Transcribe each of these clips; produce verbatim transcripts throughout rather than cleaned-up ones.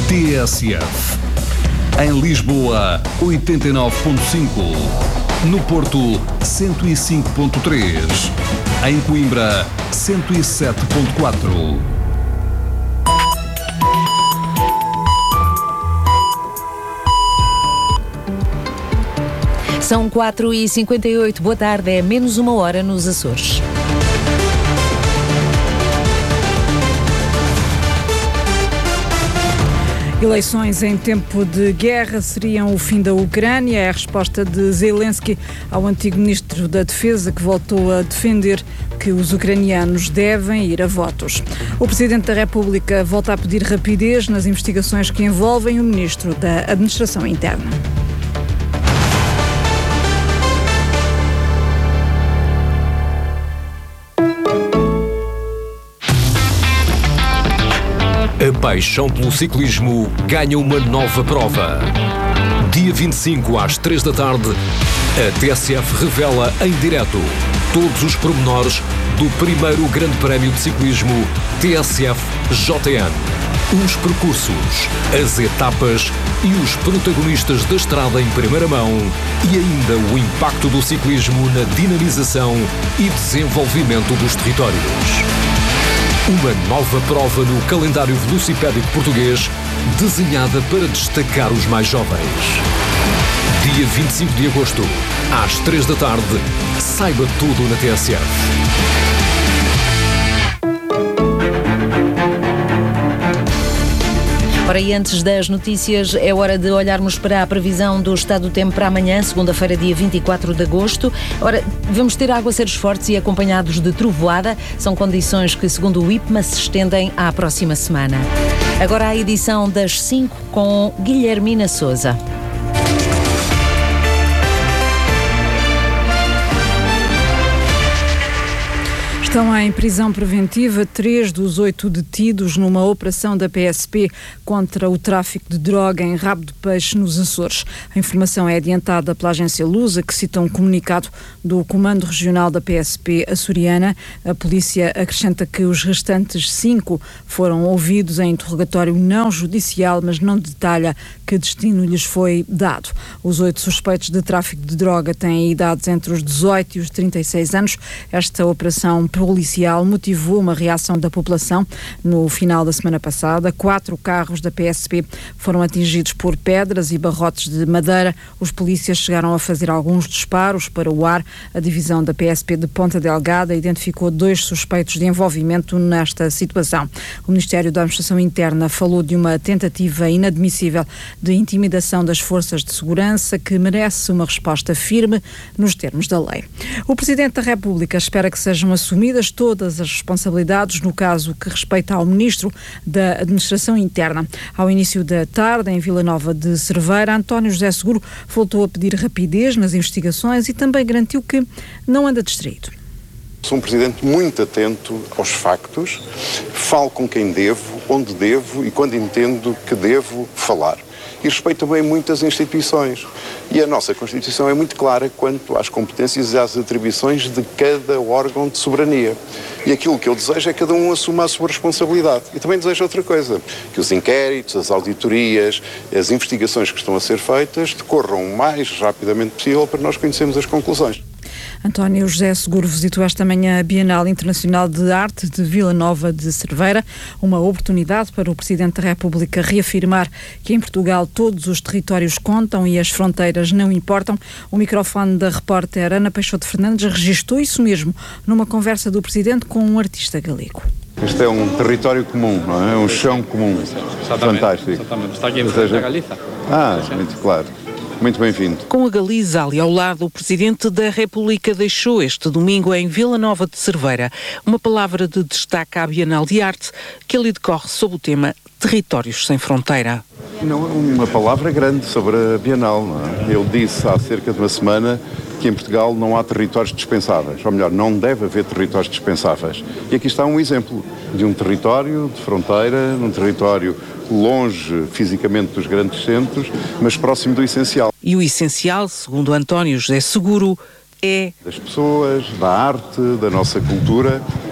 T S F. Em Lisboa, oitenta e nove ponto cinco. No Porto, cento e cinco ponto três. Em Coimbra, cento e sete ponto quatro. São quatro e cinquenta e oito. Boa tarde, é menos uma hora nos Açores. Eleições em tempo de guerra seriam o fim da Ucrânia. É a resposta de Zelensky ao antigo ministro da Defesa, que voltou a defender que os ucranianos devem ir a votos. O Presidente da República volta a pedir rapidez nas investigações que envolvem o ministro da Administração Interna. A paixão pelo ciclismo ganha uma nova prova. Dia vinte e cinco, às três da tarde, a T S F revela em direto todos os pormenores do primeiro Grande Prémio de Ciclismo T S F J N. Os percursos, as etapas e os protagonistas da estrada em primeira mão e ainda o impacto do ciclismo na dinamização e desenvolvimento dos territórios. Uma nova prova no calendário velocipédico português, desenhada para destacar os mais jovens. Dia vinte e cinco de agosto, às três da tarde, saiba tudo na T S F. Ora, e antes das notícias, é hora de olharmos para a previsão do estado do tempo para amanhã, segunda-feira, dia vinte e quatro de agosto. Ora, vamos ter aguaceiros fortes e acompanhados de trovoada. São condições que, segundo o IPMA, se estendem à próxima semana. Agora a edição das cinco com Guilhermina Sousa. Estão em prisão preventiva três dos oito detidos numa operação da P S P contra o tráfico de droga em Rabo de Peixe, nos Açores. A informação é adiantada pela agência Lusa, que cita um comunicado do Comando Regional da P S P açoriana. A polícia acrescenta que os restantes cinco foram ouvidos em interrogatório não judicial, mas não detalha que destino lhes foi dado. Os oito suspeitos de tráfico de droga têm idades entre os dezoito e os trinta e seis anos. Esta operação policial motivou uma reação da população. No final da semana passada, quatro carros da P S P foram atingidos por pedras e barrotes de madeira. Os polícias chegaram a fazer alguns disparos para o ar. A divisão da P S P de Ponta Delgada identificou dois suspeitos de envolvimento nesta situação. O Ministério da Administração Interna falou de uma tentativa inadmissível de intimidação das forças de segurança que merece uma resposta firme nos termos da lei. O Presidente da República espera que sejam assumidas todas as responsabilidades no caso que respeita ao Ministro da Administração Interna. Ao início da tarde, em Vila Nova de Cerveira, António José Seguro voltou a pedir rapidez nas investigações e também garantiu que não anda distraído. Sou um Presidente muito atento aos factos, falo com quem devo, onde devo e quando entendo que devo falar. E respeito também muitas instituições. E a nossa Constituição é muito clara quanto às competências e às atribuições de cada órgão de soberania. E aquilo que eu desejo é que cada um assuma a sua responsabilidade. E também desejo outra coisa, que os inquéritos, as auditorias, as investigações que estão a ser feitas decorram o mais rapidamente possível para nós conhecermos as conclusões. António José Seguro visitou esta manhã a Bienal Internacional de Arte de Vila Nova de Cerveira, uma oportunidade para o Presidente da República reafirmar que em Portugal todos os territórios contam e as fronteiras não importam. O microfone da repórter Ana Peixoto Fernandes registou isso mesmo numa conversa do Presidente com um artista galego. Este é um território comum, não é? Um chão comum. Exatamente, fantástico. Exatamente. Está aqui em frente à Galiza. Ah, muito claro. Muito bem-vindo. Com a Galiza ali ao lado, o Presidente da República deixou este domingo em Vila Nova de Cerveira uma palavra de destaque à Bienal de Arte que ali decorre sob o tema Territórios Sem Fronteira. Não é uma palavra grande sobre a Bienal, não é? Eu disse há cerca de uma semana que em Portugal não há territórios dispensáveis, ou melhor, não deve haver territórios dispensáveis. E aqui está um exemplo de um território de fronteira, um território longe fisicamente dos grandes centros, mas próximo do essencial. E o essencial, segundo António José Seguro, é das pessoas, da arte, da nossa cultura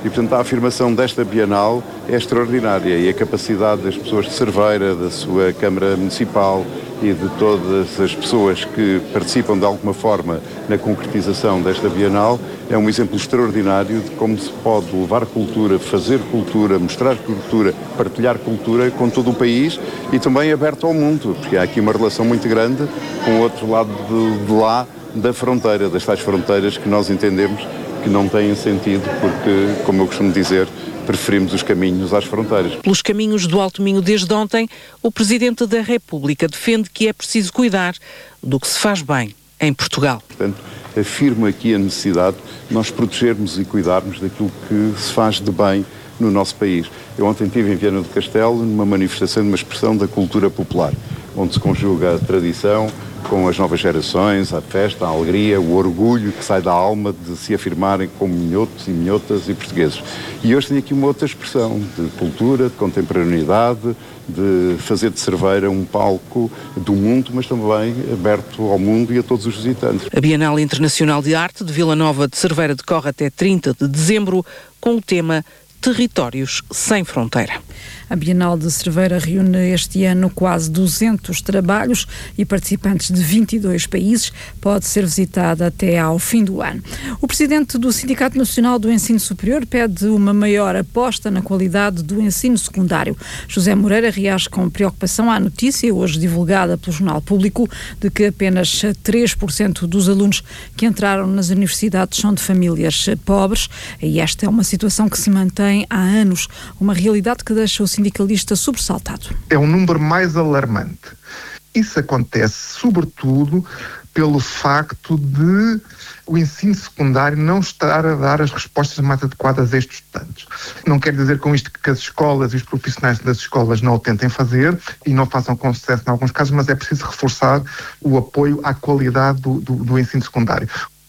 E, portanto, a afirmação desta Bienal é extraordinária e a capacidade das pessoas de Cerveira, da sua Câmara Municipal e de todas as pessoas que participam de alguma forma na concretização desta Bienal é um exemplo extraordinário de como se pode levar cultura, fazer cultura, mostrar cultura, partilhar cultura com todo o país e também aberto ao mundo, porque há aqui uma relação muito grande com o outro lado de, de lá da fronteira, das tais fronteiras que nós entendemos que não têm sentido porque, como eu costumo dizer, preferimos os caminhos às fronteiras. Pelos caminhos do Alto Minho desde ontem, o Presidente da República defende que é preciso cuidar do que se faz bem em Portugal. Portanto, afirmo aqui a necessidade de nós protegermos e cuidarmos daquilo que se faz de bem no nosso país. Eu ontem estive em Viana do Castelo numa manifestação de uma expressão da cultura popular, onde se conjuga a tradição com as novas gerações, a festa, a alegria, o orgulho que sai da alma de se afirmarem como minhotos e minhotas e portugueses. E hoje tenho aqui uma outra expressão de cultura, de contemporaneidade, de fazer de Cerveira um palco do mundo, mas também aberto ao mundo e a todos os visitantes. A Bienal Internacional de Arte de Vila Nova de Cerveira decorre até trinta de dezembro com o tema Territórios Sem Fronteira. A Bienal de Cerveira reúne este ano quase duzentos trabalhos e participantes de vinte e dois países. Pode ser visitada até ao fim do ano. O presidente do Sindicato Nacional do Ensino Superior pede uma maior aposta na qualidade do ensino secundário. José Moreira reage com preocupação à notícia, hoje divulgada pelo Jornal Público, de que apenas três por cento dos alunos que entraram nas universidades são de famílias pobres. E esta é uma situação que se mantém há anos, uma realidade que deixa o sindicalista sobressaltado. É um número mais alarmante. Isso acontece sobretudo pelo facto de o ensino secundário não estar a dar as respostas mais adequadas a estes estudantes. Não quer dizer com isto que as escolas e os profissionais das escolas não o tentem fazer e não façam com sucesso em alguns casos, mas é preciso reforçar o apoio à qualidade do, do, do ensino secundário.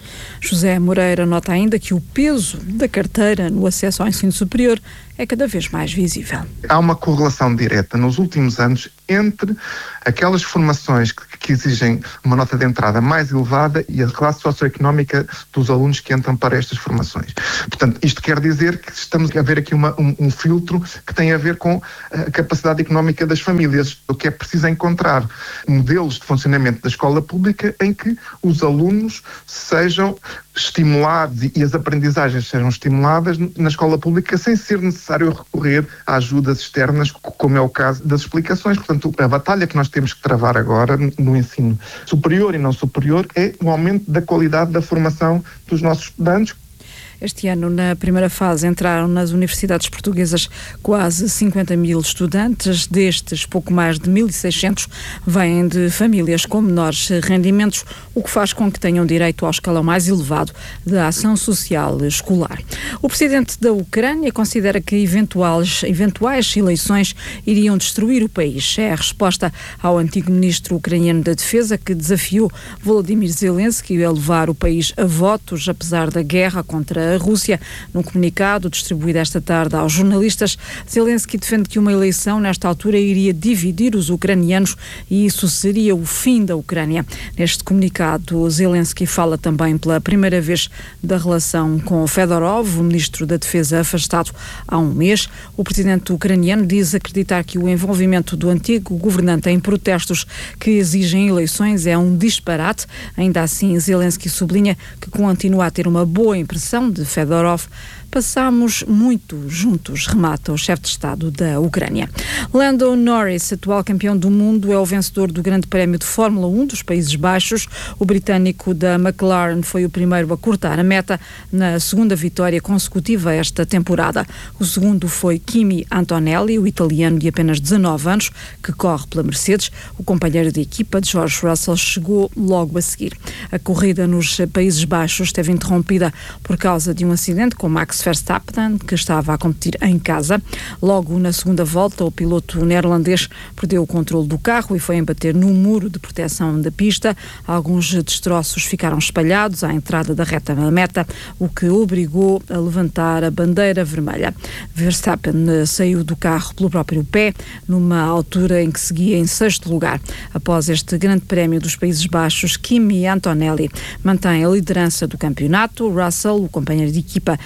José Moreira nota ainda que o peso da carteira no acesso ao ensino superior é cada vez mais visível. Há uma correlação direta nos últimos anos entre aquelas formações que, que exigem uma nota de entrada mais elevada e a classe socioeconómica dos alunos que entram para estas formações. Portanto, isto quer dizer que estamos a ver aqui uma, um, um filtro que tem a ver com a capacidade económica das famílias. O que é preciso é encontrar modelos de funcionamento da escola pública em que os alunos sejam estimulados e, e as aprendizagens sejam estimuladas na escola pública sem ser necessário recorrer a ajudas externas, como é o caso das explicações. Portanto, a batalha que nós temos que travar agora no ensino superior e não superior é o aumento da qualidade da formação dos nossos estudantes. Este ano, na primeira fase, entraram nas universidades portuguesas quase cinquenta mil estudantes. Destes, pouco mais de mil e seiscentos vêm de famílias com menores rendimentos, o que faz com que tenham direito ao escalão mais elevado da ação social escolar. O presidente da Ucrânia considera que eventuais, eventuais eleições iriam destruir o país. É a resposta ao antigo ministro ucraniano da Defesa, que desafiou Volodymyr Zelensky a levar o país a votos, apesar da guerra contra a Rússia. Num comunicado distribuído esta tarde aos jornalistas, Zelensky defende que uma eleição nesta altura iria dividir os ucranianos e isso seria o fim da Ucrânia. Neste comunicado, Zelensky fala também pela primeira vez da relação com Fedorov, o ministro da Defesa afastado há um mês. O presidente ucraniano diz acreditar que o envolvimento do antigo governante em protestos que exigem eleições é um disparate. Ainda assim, Zelensky sublinha que continua a ter uma boa impressão de Fedorov. Passamos muito juntos, remata o chefe de Estado da Ucrânia. Lando Norris, atual campeão do mundo, é o vencedor do Grande Prémio de Fórmula um dos Países Baixos. O britânico da McLaren foi o primeiro a cortar a meta na segunda vitória consecutiva esta temporada. O segundo foi Kimi Antonelli, o italiano de apenas dezanove anos, que corre pela Mercedes. O companheiro de equipa de George Russell chegou logo a seguir. A corrida nos Países Baixos esteve interrompida por causa de um acidente com Max Verstappen, que estava a competir em casa. Logo na segunda volta, o piloto neerlandês perdeu o controle do carro e foi embater no muro de proteção da pista. Alguns destroços ficaram espalhados à entrada da reta da meta, o que obrigou a levantar a bandeira vermelha. Verstappen saiu do carro pelo próprio pé, numa altura em que seguia em sexto lugar. Após este Grande Prémio dos Países Baixos, Kimi Antonelli mantém a liderança do campeonato. Russell, o companheiro de equipa, é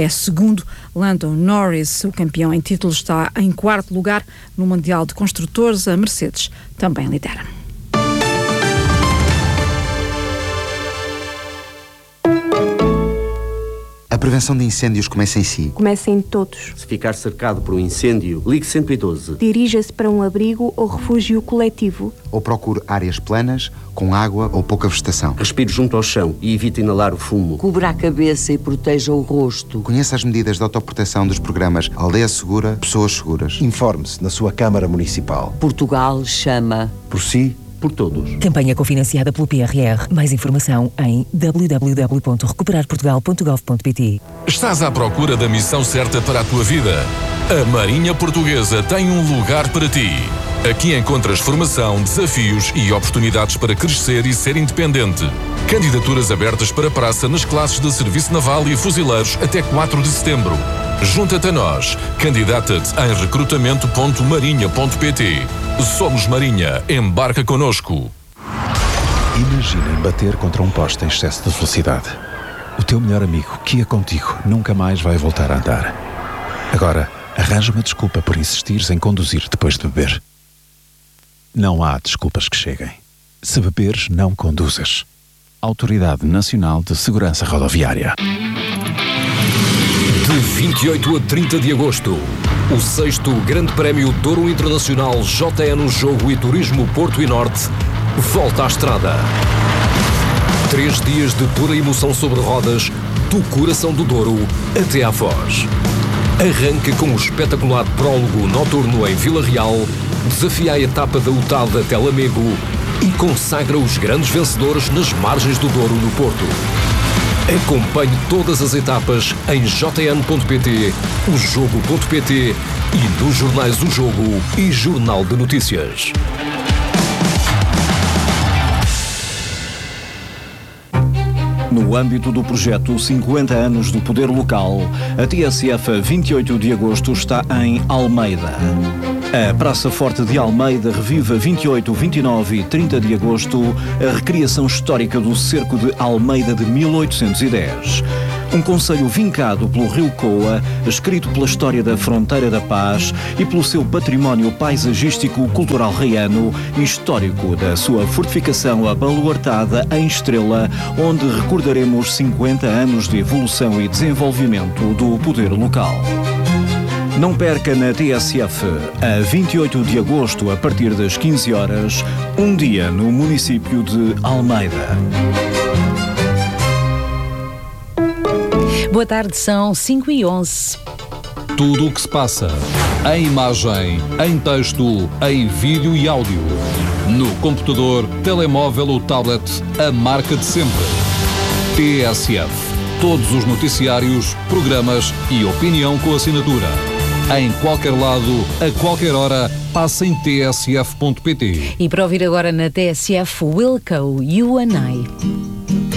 é segundo. Lando Norris, o campeão em título, está em quarto lugar. No Mundial de Construtores, a Mercedes também lidera. A prevenção de incêndios começa em si. Começa em todos. Se ficar cercado por um incêndio, ligue cento e doze. Dirija-se para um abrigo ou refúgio coletivo. Ou procure áreas planas, com água ou pouca vegetação. Respire junto ao chão e evite inalar o fumo. Cubra a cabeça e proteja o rosto. Conheça as medidas de autoproteção dos programas Aldeia Segura, Pessoas Seguras. Informe-se na sua Câmara Municipal. Portugal chama. Por si, por todos. Campanha cofinanciada pelo P R R. Mais informação em w w w ponto recuperar portugal ponto gov ponto p t. Estás à procura da missão certa para a tua vida? A Marinha Portuguesa tem um lugar para ti. Aqui encontras formação, desafios e oportunidades para crescer e ser independente. Candidaturas abertas para praça nas classes de Serviço Naval e Fuzileiros até quatro de setembro. Junta-te a nós. Candidata-te em recrutamento ponto marinha ponto p t. Somos Marinha. Embarca connosco. Imaginem bater contra um poste em excesso de velocidade. O teu melhor amigo, que ia contigo, nunca mais vai voltar a andar. Agora, arranja uma desculpa por insistires em conduzir depois de beber. Não há desculpas que cheguem. Se beberes, não conduzas. Autoridade Nacional de Segurança Rodoviária. De vinte e oito a trinta de agosto, o sexto Grande Prémio Douro Internacional J N Jogo e Turismo Porto e Norte volta à estrada. Três dias de pura emoção sobre rodas, do coração do Douro até à Foz. Arranca com o espetacular prólogo noturno em Vila Real, desafia a etapa da U T A D até Lamego e consagra os grandes vencedores nas margens do Douro no Porto. Acompanhe todas as etapas em j n ponto p t, o jogo ponto p t e nos jornais O Jogo e Jornal de Notícias. No âmbito do projeto cinquenta anos do Poder Local, a T S F vinte e oito de agosto está em Almeida. A Praça Forte de Almeida revive a vinte e oito, vinte e nove e trinta de agosto a recriação histórica do cerco de Almeida de mil oitocentos e dez. Um concelho vincado pelo Rio Coa, escrito pela história da Fronteira da Paz e pelo seu património paisagístico, cultural reiano e histórico da sua fortificação abaluartada em Estrela, onde recordaremos cinquenta anos de evolução e desenvolvimento do poder local. Não perca na T S F, a vinte e oito de agosto, a partir das quinze horas, um dia no município de Almeida. Boa tarde, são cinco e onze. Tudo o que se passa, em imagem, em texto, em vídeo e áudio. No computador, telemóvel ou tablet, a marca de sempre. T S F. Todos os noticiários, programas e opinião com assinatura. Em qualquer lado, a qualquer hora, passa em t s f ponto p t. E para ouvir agora na T S F, Wilco, You and I.